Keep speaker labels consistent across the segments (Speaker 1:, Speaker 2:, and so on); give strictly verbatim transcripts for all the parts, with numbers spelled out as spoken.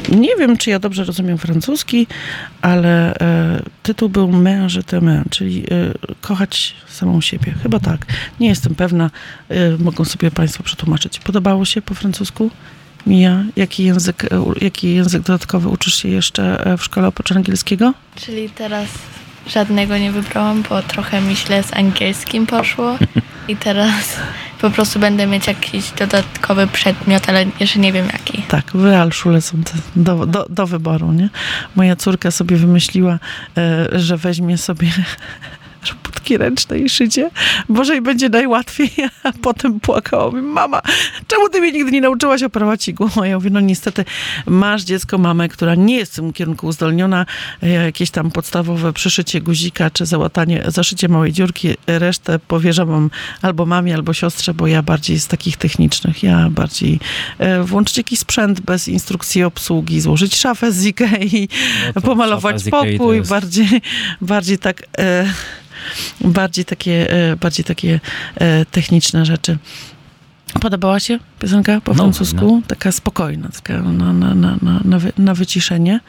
Speaker 1: nie wiem, czy ja dobrze rozumiem francuski, ale e, tytuł był Mère je t'aime, czyli e, kochać samą siebie. Chyba tak. Nie jestem pewna. E, mogą sobie państwo przetłumaczyć. Podobało się po francusku? Mija, jaki język, e, jaki język dodatkowy uczysz się jeszcze w szkole oprócz angielskiego?
Speaker 2: Czyli teraz żadnego nie wybrałam, bo trochę mi źle z angielskim poszło i teraz po prostu będę mieć jakiś dodatkowy przedmiot, ale jeszcze nie wiem jaki.
Speaker 1: Tak, w Realschule są te do, do, do wyboru, nie? Moja córka sobie wymyśliła, e, że weźmie sobie robótki ręczne i szycie. Boże, i będzie najłatwiej. A potem płakała mi, mama, czemu ty mnie nigdy nie nauczyłaś operować igłą? A ja mówię, no niestety masz dziecko, mamę, która nie jest w tym kierunku uzdolniona. Jakieś tam podstawowe przyszycie guzika, czy załatanie, zaszycie małej dziurki. Resztę powierzam wam albo mamie, albo siostrze, bo ja bardziej z takich technicznych. Ja bardziej e, włączyć jakiś sprzęt bez instrukcji obsługi, złożyć szafę z Ikei, no pomalować pokój. Jest... Bardziej, bardziej tak... E, Bardziej takie, bardziej takie techniczne rzeczy. Podobała się piosenka po no, francusku? No. Taka spokojna, taka na, na, na, na, na wyciszenie.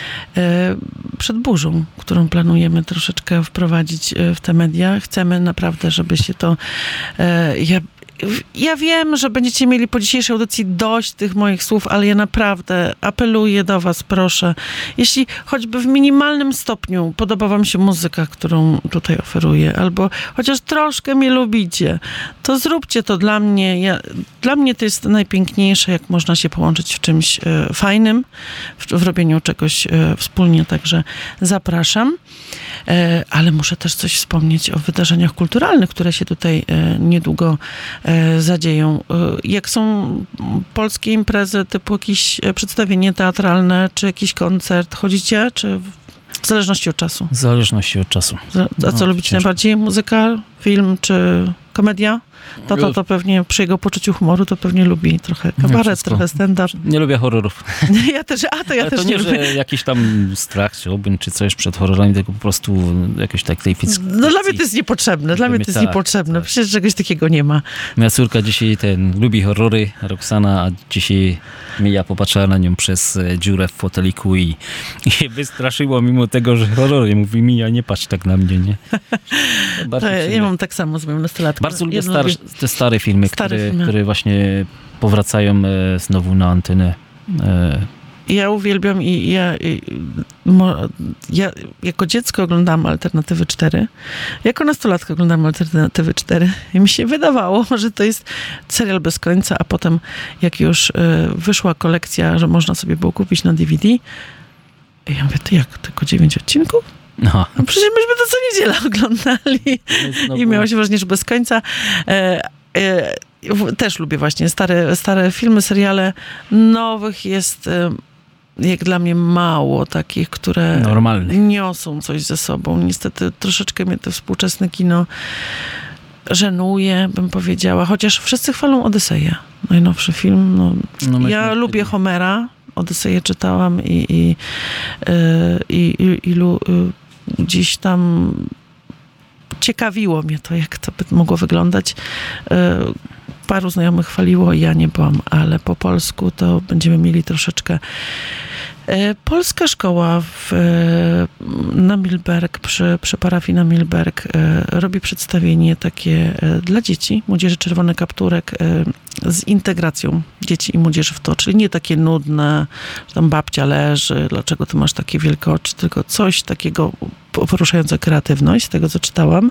Speaker 1: Przed burzą, którą planujemy troszeczkę wprowadzić w te media. Chcemy naprawdę, żeby się to... Ja, Ja wiem, że będziecie mieli po dzisiejszej audycji dość tych moich słów, ale ja naprawdę apeluję do was, proszę. Jeśli choćby w minimalnym stopniu podoba wam się muzyka, którą tutaj oferuję, albo chociaż troszkę mnie lubicie, to zróbcie to dla mnie. Ja, dla mnie to jest najpiękniejsze, jak można się połączyć w czymś e, fajnym, w, w robieniu czegoś e, wspólnie, także zapraszam. E, ale muszę też coś wspomnieć o wydarzeniach kulturalnych, które się tutaj e, niedługo zadzieją. Jak są polskie imprezy, typu jakieś przedstawienie teatralne, czy jakiś koncert, chodzicie, czy w zależności od czasu?
Speaker 3: W zależności od czasu.
Speaker 1: A co no, lubicie ciężko. Najbardziej? Muzyka, film, czy komedia? To, to, to pewnie przy jego poczuciu humoru to pewnie lubi trochę kabaret, trochę stand-up.
Speaker 3: Nie lubię horrorów.
Speaker 1: Ja też, a to ja
Speaker 3: Ale
Speaker 1: też
Speaker 3: to nie,
Speaker 1: nie lubię.
Speaker 3: że jakiś tam strach chciałbym, czy coś przed horrorami, tylko po prostu jakieś tak tej fikcji.
Speaker 1: No dla mnie to jest niepotrzebne, dla mnie to jest tak, niepotrzebne. Tak. Przecież czegoś takiego nie ma.
Speaker 3: Moja córka dzisiaj ten lubi horrory, Roxana, a dzisiaj Mija popatrzyła na nią przez dziurę w foteliku i, i wystraszyło mimo tego, że horrory. Mówi, Mija, nie patrz tak na mnie, nie?
Speaker 1: To ja, ja mam tak samo z moim nastolatkiem.
Speaker 3: Bardzo lubię star, te stare filmy,
Speaker 1: stare
Speaker 3: które,
Speaker 1: filmy.
Speaker 3: które właśnie powracają e, znowu na antynę. E.
Speaker 1: Ja uwielbiam i ja, i, mo, ja jako dziecko oglądałam Alternatywy cztery. Jako nastolatka oglądałam Alternatywy cztery i mi się wydawało, że to jest serial bez końca, a potem jak już y, wyszła kolekcja, że można sobie było kupić na D V D, ja mówię, to jak, tylko dziewięć odcinków?
Speaker 3: No.
Speaker 1: No przecież myśmy to co niedziela oglądali no, i miało się wrażenie, że bez końca. E, e, też lubię właśnie stare, stare filmy, seriale. Nowych jest e, jak dla mnie mało takich, które
Speaker 3: normalnych
Speaker 1: niosą coś ze sobą. Niestety troszeczkę mnie to współczesne kino żenuje, bym powiedziała. Chociaż wszyscy chwalą Odyseję. Najnowszy film. No, no ja lubię wtedy. Homera. Odyseję czytałam i, i, i, i ilu gdzieś tam ciekawiło mnie to, jak to by mogło wyglądać. Paru znajomych chwaliło, ja nie byłam, ale po polsku to będziemy mieli troszeczkę. Polska szkoła w, na Milberg, przy, przy parafii na Milberg robi przedstawienie takie dla dzieci, młodzieży Czerwony Kapturek z integracją dzieci i młodzieży w to, czyli nie takie nudne, że tam babcia leży, dlaczego ty masz takie wielkie oczy, tylko coś takiego poruszające kreatywność, z tego co czytałam.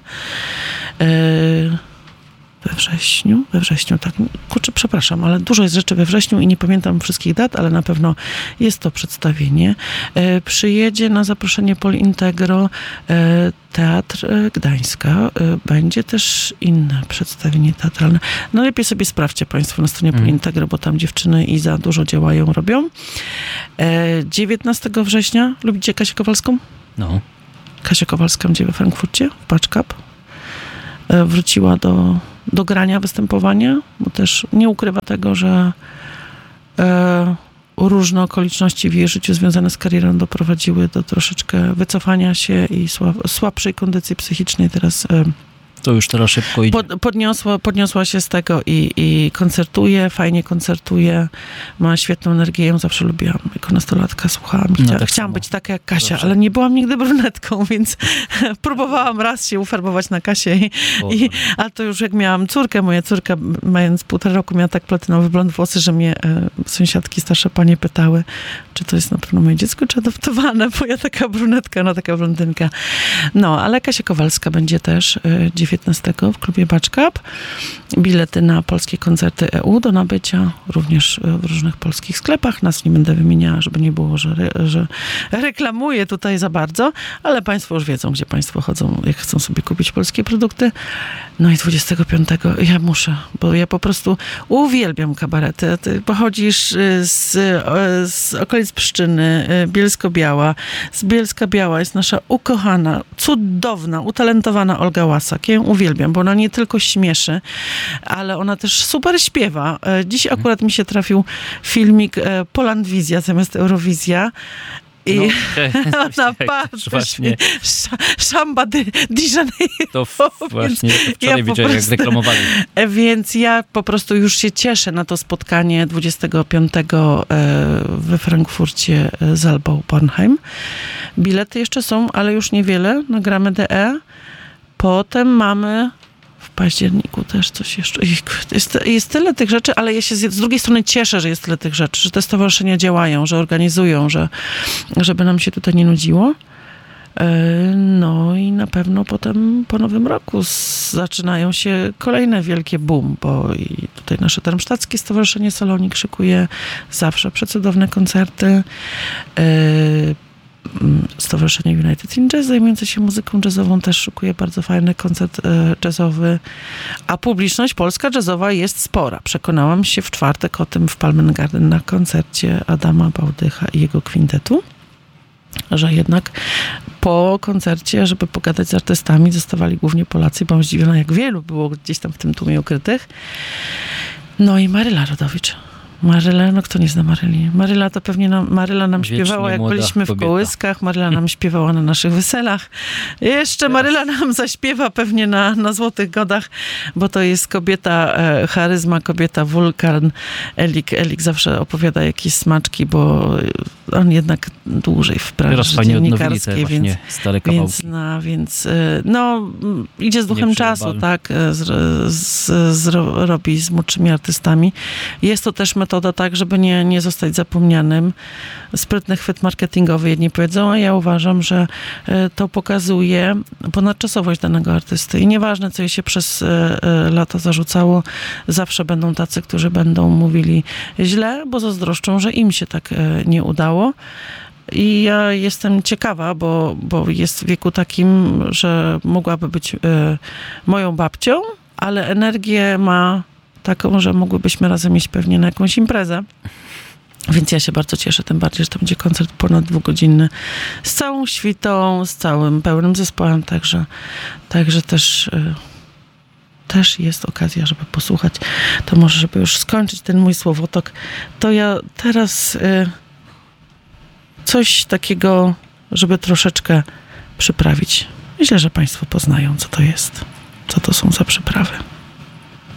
Speaker 1: We wrześniu, we wrześniu, tak, kurczę, przepraszam, ale dużo jest rzeczy we wrześniu i nie pamiętam wszystkich dat, ale na pewno jest to przedstawienie. E, przyjedzie na zaproszenie Polintegro e, Teatr Gdańska. E, będzie też inne przedstawienie teatralne. No lepiej sobie sprawdźcie państwo na stronie mm. Polintegro, bo tam dziewczyny i za dużo działają, robią. E, dziewiętnastego września, lubicie Kasię Kowalską?
Speaker 3: No. Kasia
Speaker 1: Kowalska będzie we Frankfurcie, w Patch Cup. E, wróciła do do grania, występowania, bo też nie ukrywa tego, że e, różne okoliczności w jej życiu związane z karierą doprowadziły do troszeczkę wycofania się i słab, słabszej kondycji psychicznej. Teraz e,
Speaker 3: To już teraz szybko idzie.
Speaker 1: Pod, podniosła, podniosła się z tego i, i koncertuje, fajnie koncertuje, ma świetną energię, ją zawsze lubiłam. Jako nastolatka słuchałam. Chcia,
Speaker 3: No tak
Speaker 1: chciałam
Speaker 3: samo.
Speaker 1: być taka jak Kasia,
Speaker 3: Zawsze.
Speaker 1: ale nie byłam nigdy brunetką, więc próbowałam raz się ufarbować na Kasię. I, i, a to już jak miałam córkę, moja córka mając półtora roku miała tak platynowy blond włosy, że mnie e, sąsiadki, starsze panie pytały, czy to jest na pewno moje dziecko, czy adoptowane, bo ja taka brunetka, ona taka blondynka. No, ale Kasia Kowalska będzie też e, dziewiętnastego w klubie Batch Cup. Bilety na polskie koncerty E U do nabycia, również w różnych polskich sklepach. Nas nie będę wymieniała, żeby nie było, że, re, że reklamuję tutaj za bardzo, ale państwo już wiedzą, gdzie państwo chodzą, jak chcą sobie kupić polskie produkty. No i dwudziestego piątego ja muszę, bo ja po prostu uwielbiam kabarety. Ty pochodzisz z, z okolic Pszczyny, Bielsko-Biała. Z Bielska-Biała jest nasza ukochana, cudowna, utalentowana Olga Łasak. Ja ją uwielbiam, bo ona nie tylko śmieszy, ale ona też super śpiewa. Dziś akurat mi się trafił filmik Polandwizja zamiast Eurowizja. I
Speaker 3: no,
Speaker 1: ona patrzy
Speaker 3: właśnie.
Speaker 1: Szamba de, de Janeiro.
Speaker 3: To w, właśnie wczoraj
Speaker 1: ja
Speaker 3: widziałem, jak reklamowali.
Speaker 1: Więc ja po prostu już się cieszę na to spotkanie dwudziestego piątego we Frankfurcie z Albą Bornheim. Bilety jeszcze są, ale już niewiele. Nagramy D E. Potem mamy w październiku też coś jeszcze. Jest, jest tyle tych rzeczy, ale ja się z, z drugiej strony cieszę, że jest tyle tych rzeczy, że te stowarzyszenia działają, że organizują, że, żeby nam się tutaj nie nudziło. No i na pewno potem po nowym roku z, zaczynają się kolejne wielkie boom, bo i tutaj nasze Darmstadtskie Stowarzyszenie Salonik szykuje zawsze przecudowne koncerty. Stowarzyszenie United in Jazz zajmujące się muzyką jazzową też szykuje bardzo fajny koncert e, jazzowy, a publiczność polska jazzowa jest spora. Przekonałam się w czwartek o tym w Palmen Garden na koncercie Adama Bałdycha i jego kwintetu, że jednak po koncercie, żeby pogadać z artystami, zostawali głównie Polacy. Byłam zdziwiona, jak wielu było gdzieś tam w tym tłumie ukrytych. No i Maryla Rodowicz. Maryla, no kto nie zna Maryli? Maryla to pewnie nam, Maryla nam
Speaker 3: Wiecznie
Speaker 1: śpiewała, jak
Speaker 3: młoda
Speaker 1: byliśmy w
Speaker 3: kobieta.
Speaker 1: kołyskach. Maryla nam śpiewała na naszych weselach. Jeszcze Maryla nam zaśpiewa pewnie na, na Złotych Godach, bo to jest kobieta e, charyzma, kobieta wulkan. Elik, Elik zawsze opowiada jakieś smaczki, bo on jednak dłużej w
Speaker 3: Teraz
Speaker 1: branży
Speaker 3: fajnie odnowili te
Speaker 1: dziennikarskiej,
Speaker 3: właśnie
Speaker 1: więc,
Speaker 3: stare kawałki.
Speaker 1: więc, na, więc no, idzie z duchem
Speaker 3: Nie
Speaker 1: czasu,
Speaker 3: przerywali.
Speaker 1: tak, z, z, z, robi z młodszymi artystami. Jest to też metoda tak, żeby nie, nie zostać zapomnianym. Sprytny chwyt marketingowy, jedni powiedzą, a ja uważam, że to pokazuje ponadczasowość danego artysty. I nieważne, co jej się przez lata zarzucało, zawsze będą tacy, którzy będą mówili źle, bo zazdroszczą, że im się tak nie udało. I ja jestem ciekawa, bo, bo jest w wieku takim, że mogłaby być y, moją babcią, ale energię ma taką, że mogłybyśmy razem iść pewnie na jakąś imprezę. Więc ja się bardzo cieszę, tym bardziej, że to będzie koncert ponad dwugodzinny z całą świtą, z całym pełnym zespołem, także, także też, y, też jest okazja, żeby posłuchać. To może, żeby już skończyć ten mój słowotok, to ja teraz y, coś takiego, żeby troszeczkę przyprawić. Myślę, że państwo poznają, co to jest, co to są za przyprawy.